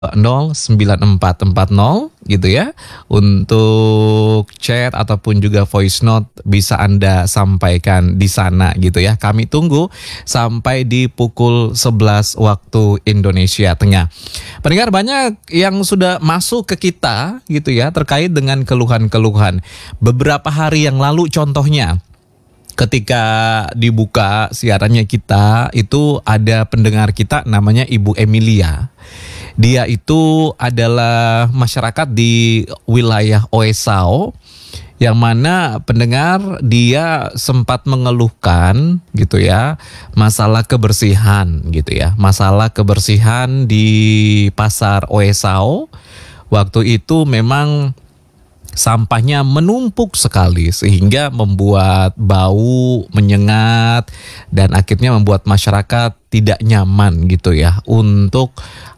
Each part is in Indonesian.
09440 gitu ya. Untuk chat ataupun juga voice note bisa Anda sampaikan di sana gitu ya. Kami tunggu sampai di pukul 11 waktu Indonesia Tengah. Pendengar, banyak yang sudah masuk ke kita gitu ya terkait dengan keluhan-keluhan. Beberapa hari yang lalu contohnya, ketika dibuka siarannya kita, itu ada pendengar kita namanya Ibu Emilia. Dia itu adalah masyarakat di wilayah Oesau, yang mana pendengar dia sempat mengeluhkan gitu ya, masalah kebersihan gitu ya. Masalah kebersihan di pasar Oesau. Waktu itu memang sampahnya menumpuk sekali sehingga membuat bau menyengat dan akhirnya membuat masyarakat tidak nyaman gitu ya untuk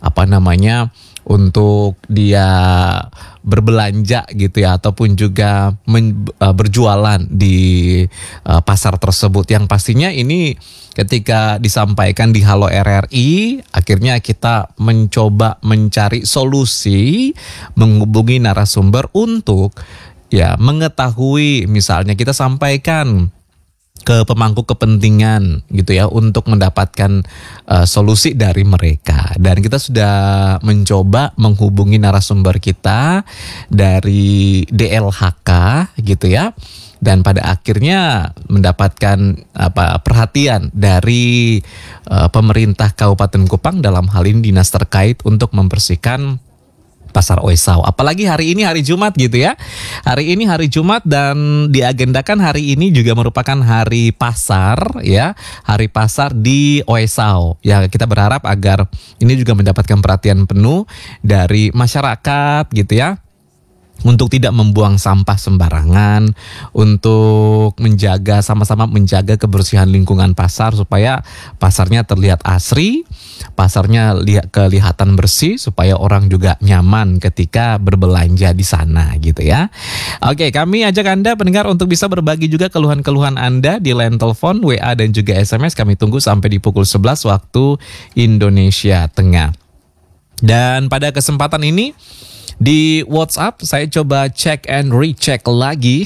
untuk dia berbelanja gitu ya, ataupun juga berjualan di pasar tersebut. Yang pastinya ini ketika disampaikan di Halo RRI, akhirnya kita mencoba mencari solusi, menghubungi narasumber untuk ya mengetahui, misalnya kita sampaikan ke pemangku kepentingan gitu ya untuk mendapatkan solusi dari mereka. Dan kita sudah mencoba menghubungi narasumber kita dari DLHK gitu ya. Dan pada akhirnya mendapatkan perhatian dari pemerintah Kabupaten Kupang, dalam hal ini dinas terkait, untuk membersihkan Pasar Oesau. Apalagi hari ini hari Jumat gitu ya. Hari ini hari Jumat dan diagendakan hari ini juga merupakan hari pasar ya. Hari pasar di Oesau. Ya, kita berharap agar ini juga mendapatkan perhatian penuh dari masyarakat gitu ya. Untuk tidak membuang sampah sembarangan, untuk sama-sama menjaga kebersihan lingkungan pasar supaya pasarnya terlihat asri, pasarnya kelihatan bersih, supaya orang juga nyaman ketika berbelanja di sana gitu ya. Oke, kami ajak Anda pendengar untuk bisa berbagi juga keluhan-keluhan Anda di line telepon, WA dan juga SMS. Kami tunggu sampai di pukul 11 waktu Indonesia Tengah. Dan pada kesempatan ini di WhatsApp saya coba cek and recheck lagi.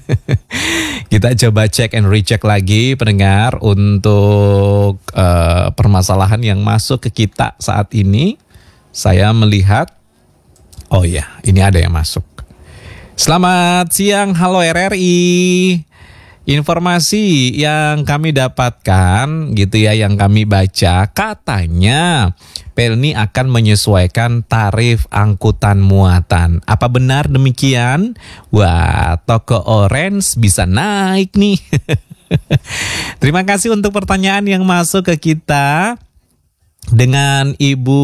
Kita coba cek and recheck lagi pendengar untuk permasalahan yang masuk ke kita saat ini. Saya melihat, oh ya, ini ada yang masuk. Selamat siang, Halo RRI. Informasi yang kami dapatkan gitu ya, yang kami baca, katanya Pelni akan menyesuaikan tarif angkutan muatan. Apa benar demikian? Wah, toko Orange bisa naik nih. Terima kasih untuk pertanyaan yang masuk ke kita dengan Ibu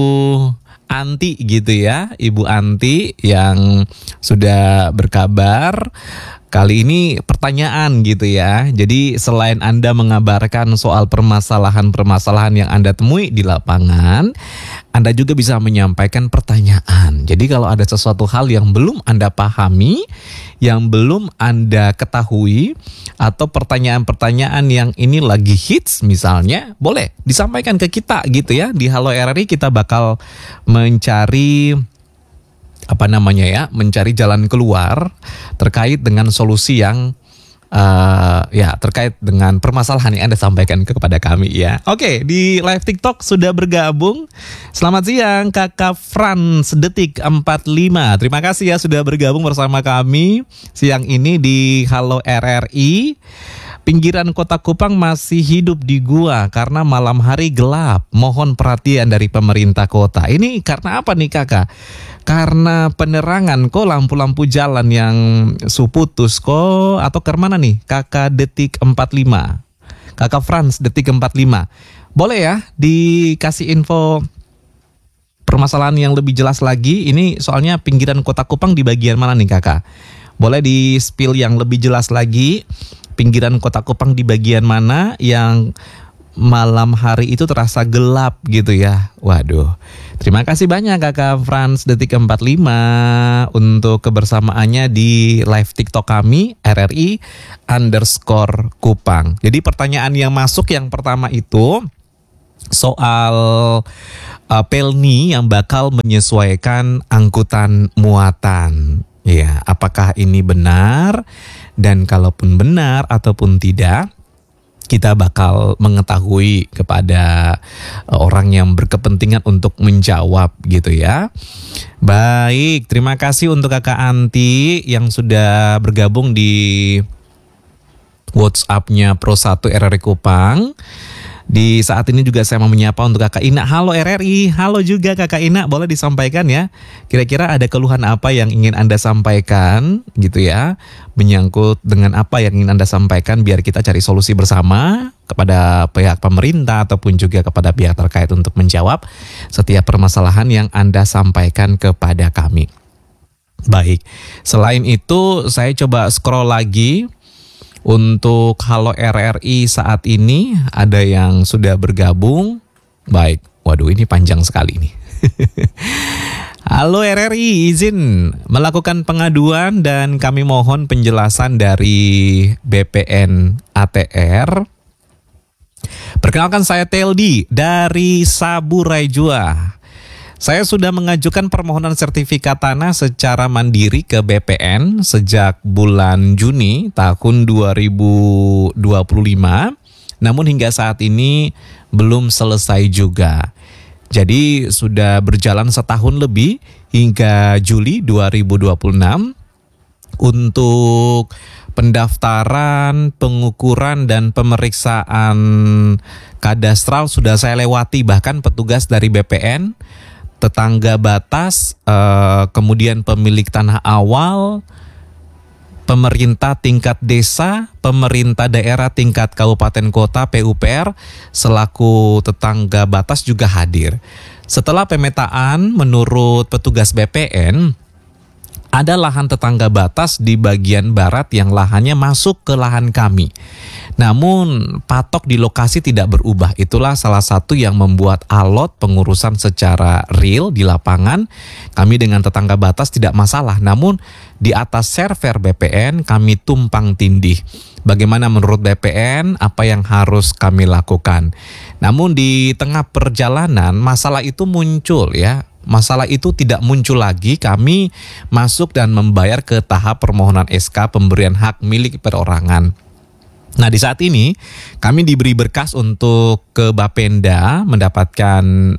Anti gitu ya. Ibu Anti yang sudah berkabar. Kali ini pertanyaan gitu ya. Jadi selain Anda mengabarkan soal permasalahan-permasalahan yang Anda temui di lapangan, Anda juga bisa menyampaikan pertanyaan. Jadi kalau ada sesuatu hal yang belum Anda pahami, yang belum Anda ketahui, atau pertanyaan-pertanyaan yang ini lagi hits misalnya, boleh disampaikan ke kita gitu ya. Di Halo RRI kita bakal mencari mencari jalan keluar terkait dengan solusi yang terkait dengan permasalahan yang Anda sampaikan kepada kami ya. Oke, di live TikTok sudah bergabung. Selamat siang Kakak Frans Detik 45. Terima kasih ya sudah bergabung bersama kami siang ini di Halo RRI. Pinggiran kota Kupang masih hidup di gua karena malam hari gelap. Mohon perhatian dari pemerintah kota. Ini karena apa nih kakak? Karena penerangan kok, lampu-lampu jalan yang putus kok, atau ke mana nih? Kakak Detik 45. Kakak Frans Detik 45. Boleh ya dikasih info permasalahan yang lebih jelas lagi. Ini soalnya pinggiran kota Kupang di bagian mana nih kakak? Boleh di-spill yang lebih jelas lagi. Pinggiran kota Kupang di bagian mana yang malam hari itu terasa gelap gitu ya. Waduh. Terima kasih banyak Kakak Frans Detik 45 untuk kebersamaannya di live TikTok kami RRI_Kupang. Jadi pertanyaan yang masuk yang pertama itu, soal Pelni yang bakal menyesuaikan angkutan muatan. Ya, apakah ini benar? Dan kalaupun benar ataupun tidak, kita bakal mengetahui kepada orang yang berkepentingan untuk menjawab gitu ya. Baik, terima kasih untuk Kakak Anti yang sudah bergabung di WhatsApp-nya Pro 1 RRI Kupang. Di saat ini juga saya mau menyapa untuk Kakak Ina. Halo RRI, halo juga Kakak Ina, boleh disampaikan ya. Kira-kira ada keluhan apa yang ingin Anda sampaikan gitu ya, menyangkut dengan apa yang ingin Anda sampaikan biar kita cari solusi bersama kepada pihak pemerintah ataupun juga kepada pihak terkait untuk menjawab setiap permasalahan yang Anda sampaikan kepada kami. Baik, selain itu saya coba scroll lagi. Untuk Halo RRI saat ini ada yang sudah bergabung. Baik, waduh ini panjang sekali nih. Halo RRI, izin melakukan pengaduan dan kami mohon penjelasan dari BPN ATR. Perkenalkan saya Teldi dari Saburai Jua. Saya sudah mengajukan permohonan sertifikat tanah secara mandiri ke BPN sejak bulan Juni tahun 2025. Namun hingga saat ini belum selesai juga. Jadi sudah berjalan setahun lebih hingga Juli 2026 untuk pendaftaran, pengukuran dan pemeriksaan kadastral sudah saya lewati, bahkan petugas dari BPN, tetangga batas, kemudian pemilik tanah awal, pemerintah tingkat desa, pemerintah daerah tingkat kabupaten kota, PUPR, selaku tetangga batas juga hadir. Setelah pemetaan, menurut petugas BPN, ada lahan tetangga batas di bagian barat yang lahannya masuk ke lahan kami. Namun patok di lokasi tidak berubah. Itulah salah satu yang membuat alot pengurusan secara real di lapangan. Kami dengan tetangga batas tidak masalah. Namun di atas server BPN kami tumpang tindih. Bagaimana menurut BPN, apa yang harus kami lakukan? Namun di tengah perjalanan masalah itu muncul ya. Masalah itu tidak muncul lagi, kami masuk dan membayar ke tahap permohonan SK pemberian hak milik perorangan. Nah di saat ini kami diberi berkas untuk ke Bapenda mendapatkan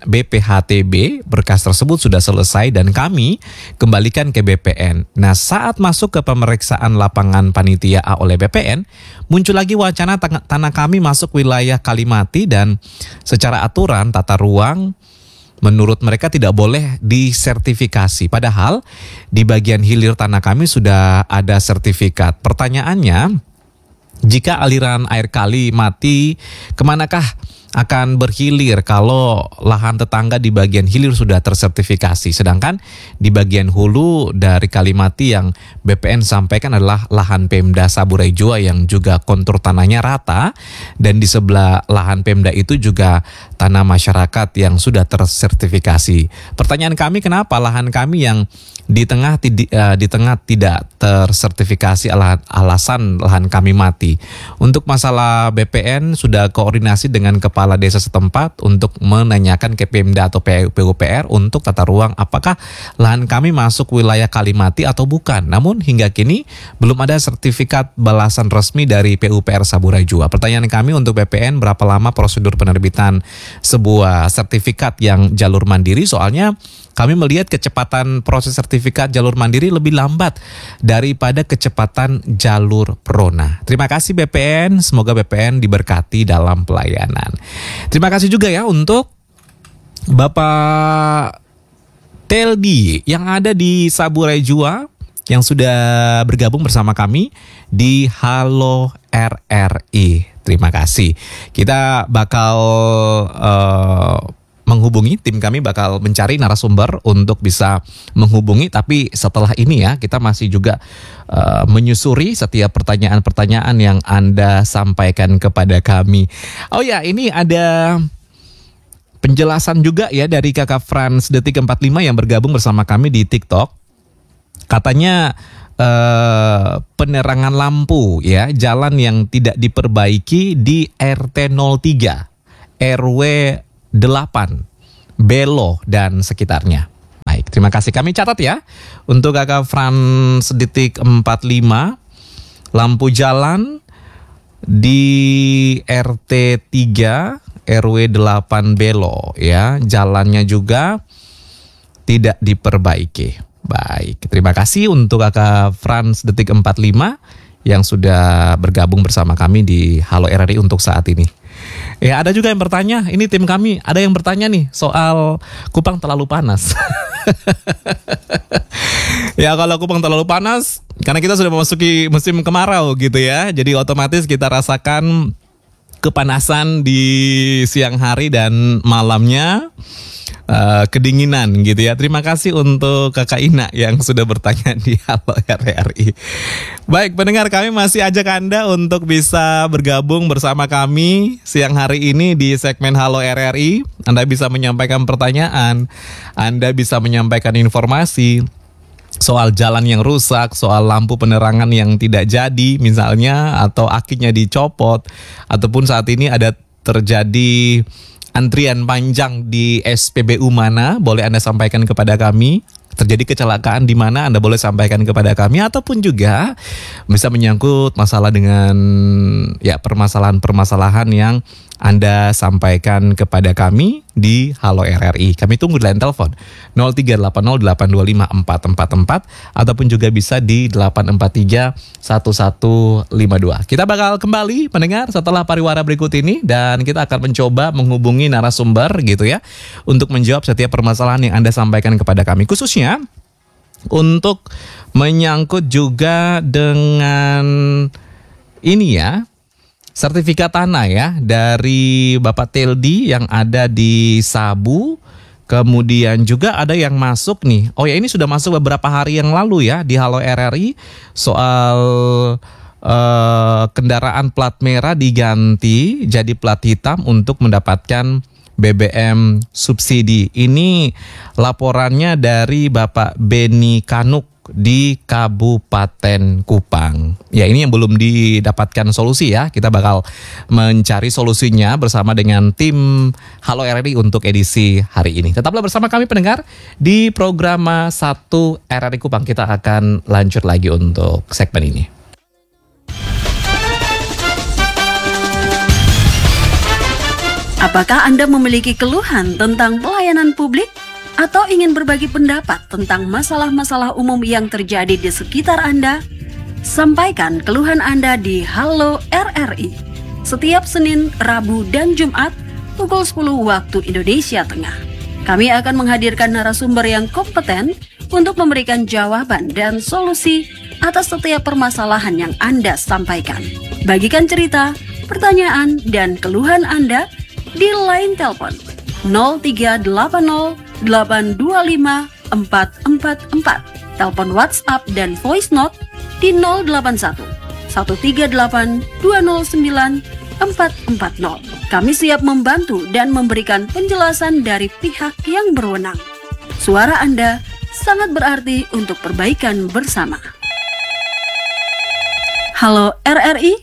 BPHTB, berkas tersebut sudah selesai dan kami kembalikan ke BPN. Nah saat masuk ke pemeriksaan lapangan panitia A oleh BPN, muncul lagi wacana tanah kami masuk wilayah Kalimati dan secara aturan tata ruang menurut mereka tidak boleh disertifikasi. Padahal di bagian hilir tanah kami sudah ada sertifikat. Pertanyaannya, jika aliran air kali mati, kemanakah akan berhilir kalau lahan tetangga di bagian hilir sudah tersertifikasi? Sedangkan di bagian hulu dari Kalimati yang BPN sampaikan adalah lahan Pemda Saburai Jua yang juga kontur tanahnya rata, dan di sebelah lahan Pemda itu juga tanah masyarakat yang sudah tersertifikasi. Pertanyaan kami, kenapa lahan kami yang di tengah tidak tersertifikasi alasan lahan kami mati? Untuk masalah BPN sudah koordinasi dengan kepala desa setempat untuk menanyakan ke Pemda atau PUPR untuk tata ruang apakah lahan kami masuk wilayah Kalimati atau bukan. Namun hingga kini belum ada sertifikat balasan resmi dari PUPR Saburai Jua. Pertanyaan kami untuk BPN, berapa lama prosedur penerbitan sebuah sertifikat yang jalur mandiri? Soalnya kami melihat kecepatan proses sertifikat jalur mandiri lebih lambat daripada kecepatan jalur Prona. Terima kasih BPN, semoga BPN diberkati dalam pelayanan. Terima kasih juga ya untuk Bapak Teldi yang ada di Saburai Jua yang sudah bergabung bersama kami di Halo RRI. Terima kasih. Kita bakal menghubungi, tim kami bakal mencari narasumber untuk bisa menghubungi, tapi setelah ini ya kita masih juga menyusuri setiap pertanyaan-pertanyaan yang Anda sampaikan kepada kami. Oh ya, ini ada penjelasan juga ya dari Kakak Frans Detik 45 yang bergabung bersama kami di TikTok. Katanya penerangan lampu ya, jalan yang tidak diperbaiki di RT 03 RW Belo dan sekitarnya. Baik, terima kasih. Kami catat ya. Untuk Kakak Frans Detik 45, lampu jalan di RT 3 RW 8 Belo ya. Jalannya juga tidak diperbaiki. Baik, terima kasih untuk Kakak Frans Detik 45 yang sudah bergabung bersama kami di Halo RRI untuk saat ini. Ya, ada juga yang bertanya, ini tim kami ada yang bertanya nih soal Kupang terlalu panas. Ya, kalau Kupang terlalu panas karena kita sudah memasuki musim kemarau gitu ya. Jadi otomatis kita rasakan kepanasan di siang hari dan malamnya, kedinginan gitu ya. Terima kasih untuk Kakak Ina yang sudah bertanya di Halo RRI. Baik, pendengar, kami masih ajak Anda untuk bisa bergabung bersama kami siang hari ini di segmen Halo RRI. Anda bisa menyampaikan pertanyaan, Anda bisa menyampaikan informasi soal jalan yang rusak, soal lampu penerangan yang tidak jadi misalnya, atau akinya dicopot, ataupun saat ini ada terjadi antrian panjang di SPBU mana, boleh Anda sampaikan kepada kami. Terjadi kecelakaan di mana, Anda boleh sampaikan kepada kami. Ataupun juga bisa menyangkut masalah dengan ya permasalahan-permasalahan yang Anda sampaikan kepada kami di Halo RRI. Kami tunggu di line telepon 0380825444 ataupun juga bisa di 8431152. Kita bakal kembali mendengar setelah pariwara berikut ini dan kita akan mencoba menghubungi narasumber gitu ya untuk menjawab setiap permasalahan yang Anda sampaikan kepada kami, khususnya untuk menyangkut juga dengan ini ya, sertifikat tanah ya dari Bapak Teldi yang ada di Sabu. Kemudian juga ada yang masuk nih. Oh ya, ini sudah masuk beberapa hari yang lalu ya di Halo RRI soal kendaraan plat merah diganti jadi plat hitam untuk mendapatkan BBM subsidi. Ini laporannya dari Bapak Beni Kanuk di Kabupaten Kupang. Ya, ini yang belum didapatkan solusi ya. Kita bakal mencari solusinya bersama dengan tim Halo RRI untuk edisi hari ini. Tetaplah bersama kami pendengar di program 1 RRI Kupang. Kita akan lanjut lagi untuk segmen ini. Apakah Anda memiliki keluhan tentang pelayanan publik? Atau ingin berbagi pendapat tentang masalah-masalah umum yang terjadi di sekitar Anda? Sampaikan keluhan Anda di Halo RRI setiap Senin, Rabu, dan Jumat pukul 10 waktu Indonesia Tengah. Kami akan menghadirkan narasumber yang kompeten untuk memberikan jawaban dan solusi atas setiap permasalahan yang Anda sampaikan. Bagikan cerita, pertanyaan, dan keluhan Anda di line telepon 0380 825 444, telepon WhatsApp dan voice note di 081 138 209 440. Kami siap membantu dan memberikan penjelasan dari pihak yang berwenang. Suara Anda sangat berarti untuk perbaikan bersama. Halo RRI.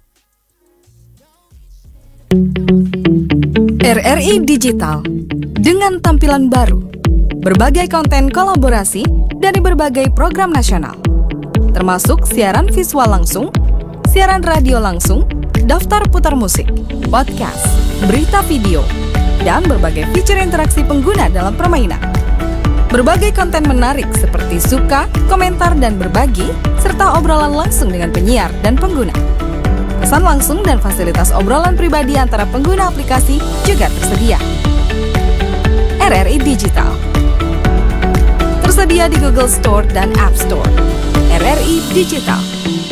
RRI Digital dengan tampilan baru, berbagai konten kolaborasi dari berbagai program nasional, termasuk siaran visual langsung, siaran radio langsung, daftar putar musik, podcast, berita video, dan berbagai fitur interaksi pengguna dalam permainan. Berbagai konten menarik seperti suka, komentar, dan berbagi, serta obrolan langsung dengan penyiar dan pengguna. Pesan langsung dan fasilitas obrolan pribadi antara pengguna aplikasi juga tersedia. RRI Digital tersedia di Google Store dan App Store. RRI Digital.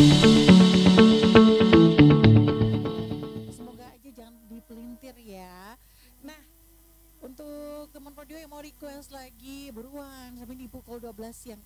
Semoga aja jangan dipelintir ya. Nah, untuk teman radio yang mau request lagi, buruan sampai di pukul 12 siang.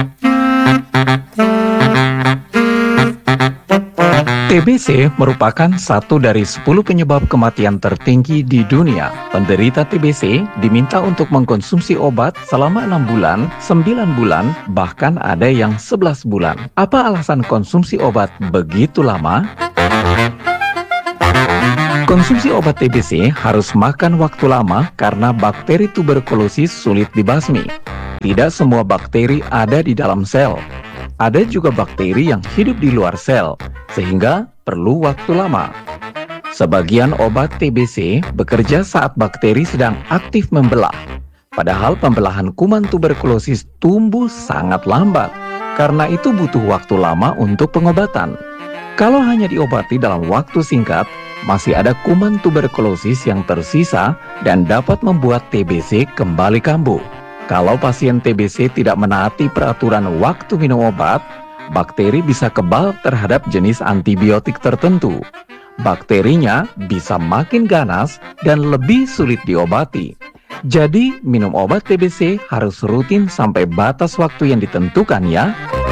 TBC merupakan satu dari 10 penyebab kematian tertinggi di dunia. Penderita TBC diminta untuk mengkonsumsi obat selama 6 bulan, 9 bulan, bahkan ada yang 11 bulan. Apa alasan konsumsi obat begitu lama? Konsumsi obat TBC harus makan waktu lama karena bakteri tuberkulosis sulit dibasmi. Tidak semua bakteri ada di dalam sel. Ada juga bakteri yang hidup di luar sel, sehingga perlu waktu lama. Sebagian obat TBC bekerja saat bakteri sedang aktif membelah. Padahal pembelahan kuman tuberkulosis tumbuh sangat lambat. Karena itu butuh waktu lama untuk pengobatan. Kalau hanya diobati dalam waktu singkat, masih ada kuman tuberkulosis yang tersisa dan dapat membuat TBC kembali kambuh. Kalau pasien TBC tidak menaati peraturan waktu minum obat, bakteri bisa kebal terhadap jenis antibiotik tertentu. Bakterinya bisa makin ganas dan lebih sulit diobati. Jadi, minum obat TBC harus rutin sampai batas waktu yang ditentukan ya.